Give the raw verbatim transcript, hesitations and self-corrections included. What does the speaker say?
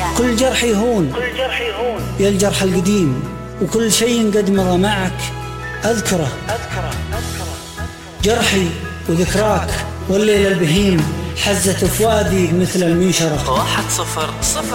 كل جرح يهون يا الجرح القديم، وكل شيء قد مضى معك أذكره جرحي وذكراك والليل البهيم حزت فؤادي مثل المنشرة. واحد صفر صفر